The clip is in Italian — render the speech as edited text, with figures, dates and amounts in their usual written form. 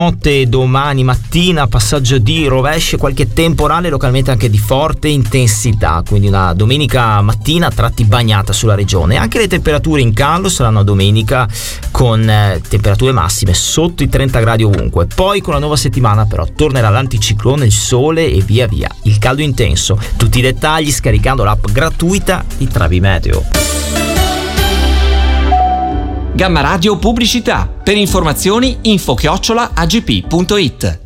notte, domani mattina passaggio di rovesce, qualche temporale localmente anche di forte intensità, quindi una domenica mattina a tratti bagnata sulla regione. Anche le temperature in calo saranno domenica con temperature massime sotto i 30 gradi ovunque. Poi con la nuova settimana però tornerà l'anticiclone, il sole e via via il caldo intenso. Tutti i dettagli scaricando l'app gratuita di Travi Meteo. Gamma Radio Pubblicità. Per informazioni info@agp.it.